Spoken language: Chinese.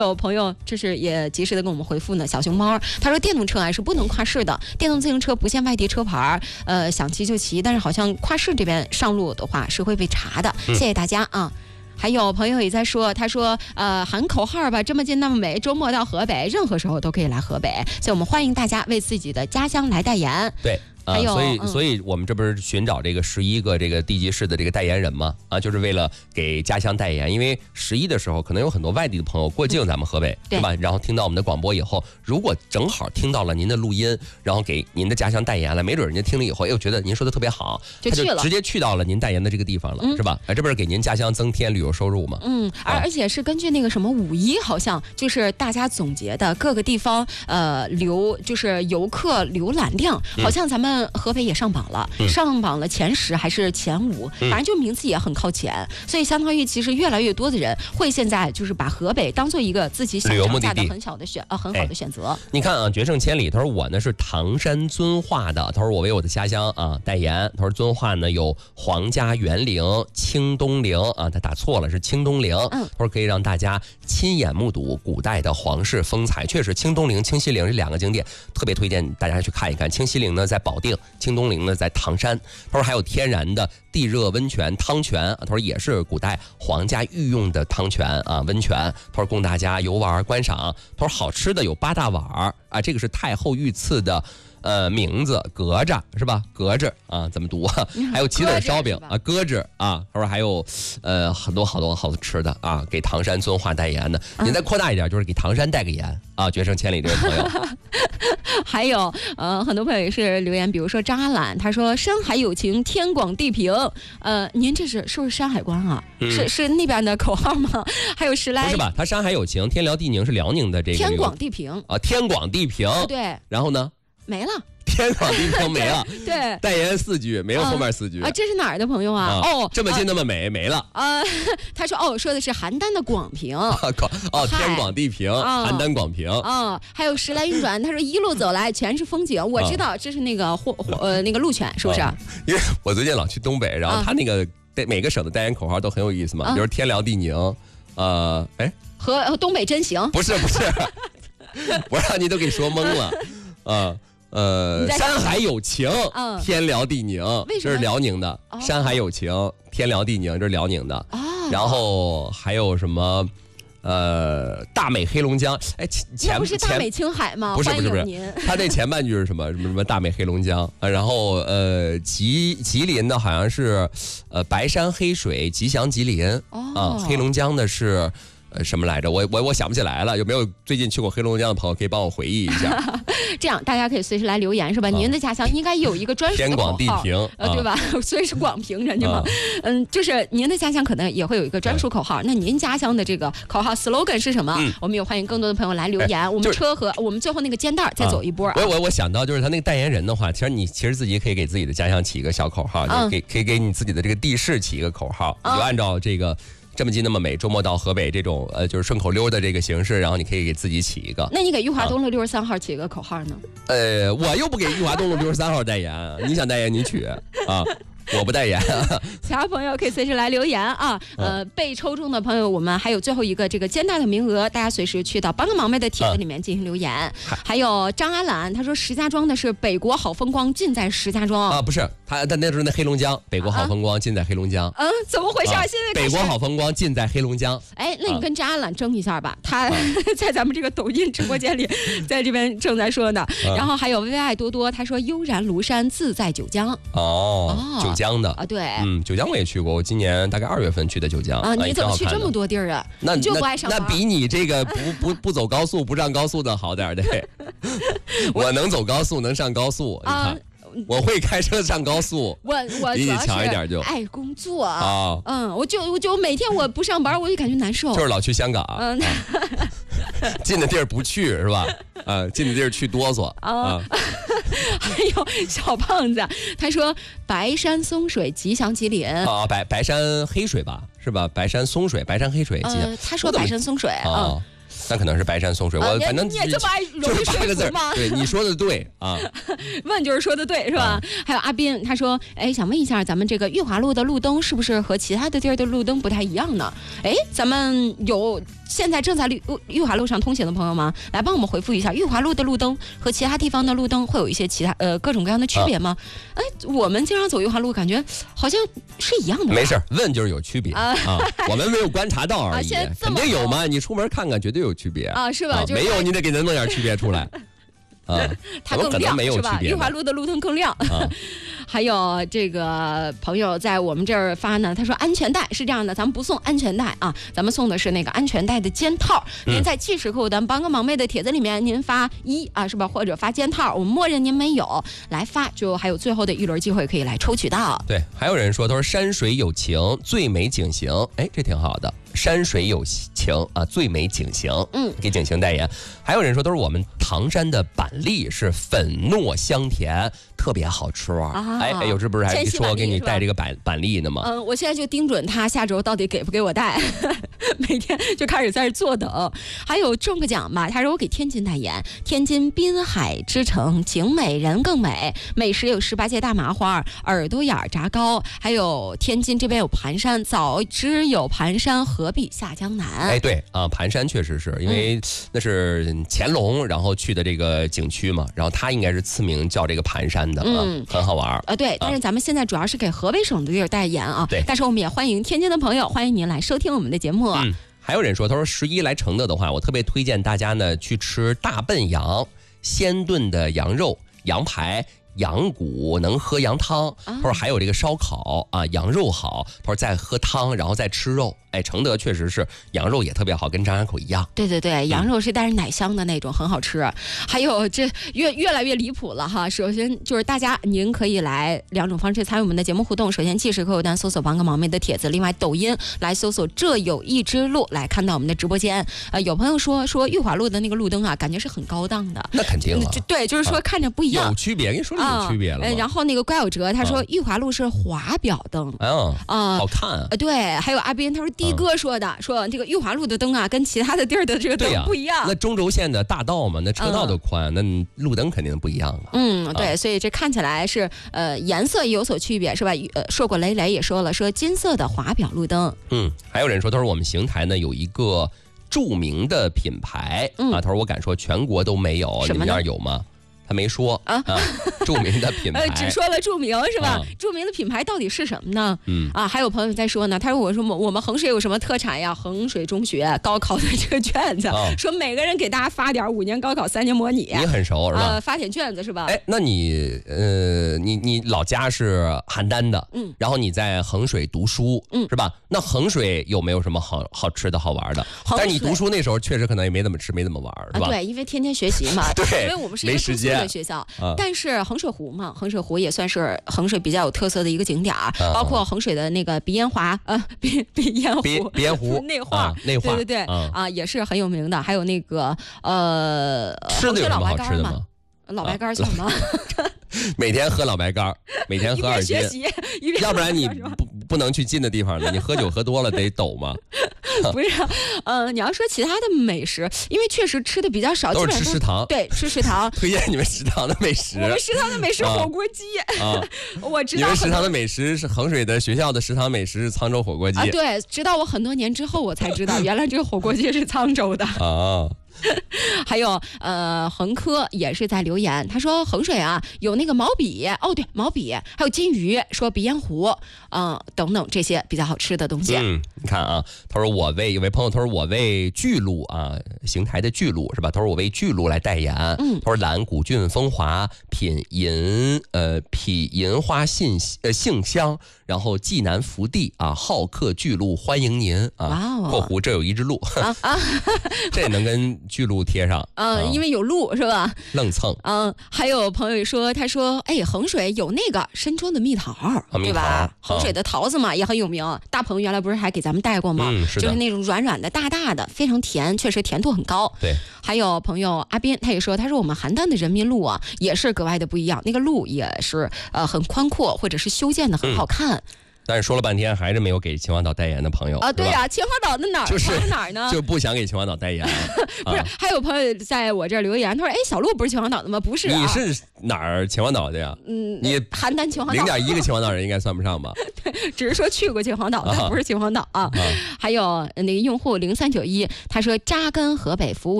有朋友就是也及时的跟我们回复呢，小熊猫他说电动车啊是不能跨市的，电动自行车不限外地车牌，想骑就骑，但是好像跨市这边上路的话是会被查的。谢谢大家啊。还有朋友也在说，他说喊口号吧，这么近那么美，周末到河北，任何时候都可以来河北，所以我们欢迎大家为自己的家乡来代言。 对。所以我们这不是寻找这个11个这个地级市的这个代言人吗？就是为了给家乡代言。因为11的时候，可能有很多外地的朋友过境咱们河北，对吧？然后听到我们的广播以后，如果正好听到了您的录音，然后给您的家乡代言了，没准人家听了以后，又觉得您说的特别好，他就直接去到了您代言的这个地方了，是吧？这不是给您家乡增添旅游收入吗？ 而且是根据那个什么5.1，好像就是大家总结的各个地方就是游客浏览量，好像咱们河北也上榜了，上榜了前10还是前5，反正就名次也很靠前，所以相当于其实越来越多的人会现在就是把河北当做一个自己想涨价的很好的选择。 你看啊，决胜千里，他说我呢是唐山遵化的，他说我为我的家乡代言，他说遵化呢有皇家园陵、清东陵他打错了是清东陵，他说可以让大家亲眼目睹古代的皇室风采，确实清东陵、清西陵这2个景点特别推荐大家去看一看。清西陵呢在保定，清东陵呢在唐山。他说还有天然的地热温泉汤泉，他说也是古代皇家御用的汤泉温泉，他说供大家游玩观赏。他说好吃的有8大碗这个是太后御赐的名字蛤蚱是吧？蛤蚱怎么读啊？还有棋子烧饼鸽子他说还有很多好吃的给唐山遵化代言的。您再扩大一点，就是给唐山代个言决胜千里这位朋友。 还有很多朋友也是留言，比如说张阿懒，他说山海有情，天广地平。您这是不是山海关啊？是那边的口号吗？还有10来，不是吧？他山海有情，天辽地宁是辽宁的这个天广地平天广地平对， 然后呢没了。 天广地平没了， 对， 代言4句，没有后面4句这是哪儿的朋友啊？ 这么近那么美，没了他说说的是邯郸的广平天广地平，邯郸广平还有时来运转，他说一路走来全是风景，我知道这是那个那个鹿犬是不是？ 因为我最近老去东北，然后他那个每个省的代言口号都很有意思嘛，比如天辽地宁和东北真行， 不是我让你都给说懵了山海有情，天辽地宁，这是辽宁的。山海有情，天辽地宁，这是辽宁的。然后还有什么？大美黑龙江， 那不是大美青海吗？ 不是，他那前半句是什么大美黑龙江然后吉林的好像是白山黑水吉祥吉林黑龙江的是。什么来着？我想不起来了。有没有最近去过黑龙江的朋友可以帮我回忆一下？ 这样大家可以随时来留言是吧？您的家乡应该有一个专属的口号， 天广地平对吧？所以是广平人家嘛。就是您的家乡可能也会有一个专属口号。那您家乡的这个口号 slogan 是什么？我们也欢迎更多的朋友来留言。我们车和我们最后那个肩带再走一波。 我想到就是他那个代言人的话，其实自己可以给自己的家乡起一个小口号，可以给你自己的这个地市起一个口号，你就按照这个。这么近那么美，周末到河北这种就是顺口溜的这个形式，然后你可以给自己起一个。 那你给裕华东路63号起一个口号呢？ 我又不给裕华东路63号代言，你想代言你取我不代言。 其他朋友可以随时来留言被抽中的朋友，我们还有最后一个这个肩带的名额，大家随时去到帮个忙呗的帖子里面进行留言。还有张阿懒，他说石家庄的是北国好风光尽在石家庄不是他那时候那黑龙江北国好风光尽在黑龙江怎么回事？现在北国好风光尽在黑龙江。 那你跟张阿懒争一下吧，他在咱们这个抖音直播间里在这边正在说呢。然后还有微爱多多，他说悠然庐山自在九江九江的对， 九江我也去过，我今年大概2月份去的九江你怎么去这么多地儿啊？ 那你就不爱上班？ 那比你这个不走高速不上高速的好点的。我能走高速能上高速，你看我会开车上高速， 我比你强一点就爱工作我就每天我不上班我就感觉难受， 就是老去香港近的地儿不去是吧？近的地儿去哆嗦还有小胖子，他说白山松水吉祥吉林白山黑水吧是吧？白山松水白山黑水吉祥他说白山松水那可能是白山松水，我反正你也这么爱容易说词吗？ 对，你说的对问就是说的对是吧？还有阿斌，他说想问一下，咱们这个裕华路的路灯是不是和其他的地儿的路灯不太一样呢？咱们有现在正在裕华路上通行的朋友们，来帮我们回复一下，裕华路的路灯和其他地方的路灯会有一些其他各种各样的区别吗？哎，我们经常走裕华路，感觉好像是一样的。 没事，问就是有区别啊，我们没有观察到而已，肯定有嘛，你出门看看，绝对有区别啊，是吧？ 没有，你得给它弄点区别出来。 它更亮是吧？裕华路的路灯更亮。还有这个朋友在我们这儿发呢，他说安全带是这样的，咱们不送安全带啊，咱们送的是那个安全带的肩套。您在即时客户端帮个忙妹的帖子里面，您发1啊，是吧？或者发肩套，我们默认您没有，来发就还有最后的一轮机会可以来抽取到。 对，还有人说，他说山水有情，最美景行，哎，这挺好的。山水有情啊，最美景行，给景行代言。还有人说，都是我们唐山的板栗是粉糯香甜，特别好吃啊！哎，有志不是还说给你带这个板栗呢吗？ 我现在就盯准他下周到底给不给我带，每天就开始在这坐等。还有中个奖吧，他说我给天津代言，天津滨海之城，景美人更美，美食有18届大麻花、耳朵眼炸糕，还有天津这边有盘山，早知有盘山何必下江南。 哎，对啊，盘山确实是因为那是乾隆然后去的这个景区嘛，然后他应该是赐名叫这个盘山的，很好玩对，但是咱们现在主要是给河北省的地儿代言啊， 对， 但是我们也欢迎天津的朋友，欢迎您来收听我们的节目。 还有人说，他说11来承德的话，我特别推荐大家呢去吃大笨羊鲜炖的羊肉、羊排、羊骨，能喝羊汤。他说还有这个烧烤啊，羊肉好。他说再喝汤，然后再吃肉。哎，承德确实是羊肉也特别好，跟张家口一样。 对对对，羊肉是带着奶香的那种，很好吃。还有这越来越离谱了哈。首先就是大家您可以来2种方式参与我们的节目互动。首先即时客户端搜索帮个忙妹的帖子，另外抖音来搜索这有一之路来看到我们的直播间。有朋友说裕华路的那个路灯啊，感觉是很高档的。 那肯定啊。 对，就是说看着不一样。 有区别，跟你说有区别了。 然后那个乖有哲他说裕华路是华表灯。 好看啊。 对，还有阿斌他说的哥说的，说这个裕华路的灯啊，跟其他的地儿的这个灯不一样。 那中轴线的大道嘛，那车道都宽，那路灯肯定不一样啊。 对，所以这看起来是颜色也有所区别，是吧？硕果累累也说了，说金色的华表路灯。 还有人说，他说我们邢台呢有一个著名的品牌他说我敢说全国都没有，你们那儿有吗？他没说著名的品牌只说了著名是吧？著名的品牌到底是什么呢？还有朋友在说呢，他说我们衡水有什么特产呀？衡水中学高考的这个卷子，说每个人给大家发点5年高考3年模拟。 你很熟是吧？ 发点卷子是吧？ 哎，那你你老家是邯郸的，然后你在衡水读书，是吧？那衡水有没有什么好吃的好玩的？但是你读书那时候确实可能也没怎么吃，没怎么玩，是吧？ 对，因为天天学习嘛。 对， 因为我们是一个住宿的学校，但是衡水湖嘛，衡水湖也算是衡水比较有特色的一个景点包括衡水的那个鼻烟华，鼻烟湖内画，对对也是很有名的。还有那个吃的有什么好吃的吗？ 老白干算吗？ 每天喝老白干，每天喝2斤，要不然你不能去近的地方了。你喝酒喝多了得抖吗？ 不是，你要说其他的美食，因为确实吃的比较少， 都是吃食堂。 对，吃食堂。 推荐你们食堂的美食。 我们食堂的美食火锅鸡我知道。 你们食堂的美食是衡水的学校的食堂美食是沧州火锅鸡对，直到我很多年之后我才知道，原来这个火锅鸡是沧州的还有恒科也是在留言，他说衡水啊有那个毛笔对，毛笔还有金鱼，说鼻烟壶等等这些比较好吃的东西。 你看啊，他说有位朋友他说我为巨鹿邢台的巨鹿是吧？他说我为巨鹿来代言。他说揽古郡风华，品银花杏香，然后济南福地好客巨鹿欢迎您括弧这有一只鹿这能跟巨鹿贴上因为有鹿是吧？ 愣蹭还有朋友说，他说衡水有那个深庄的蜜桃对吧？衡水的桃子嘛也很有名，大鹏原来不是还给咱们带过吗？就是那种软软的大大的，非常甜，确实甜度很高。 对， 还有朋友阿斌他也说，他说我们邯郸的人民路也是格外的不一样，那个路也是很宽阔，或者是修建的很好看。 但是说了半天还是没有给秦皇岛代言的朋友啊。对啊，秦皇岛的哪儿？ 就是哪儿呢？ 就不想给秦皇岛代言。 不是，还有朋友在我这儿留言，他说：“哎，小鹿不是秦皇岛的吗？不是、啊， 你是哪儿秦皇岛的呀？你邯郸秦皇岛 0.1个秦皇岛人应该算不上吧？ 对，只是说去过秦皇岛，但不是秦皇岛啊。还有那个用户0391，他说扎根河北服务。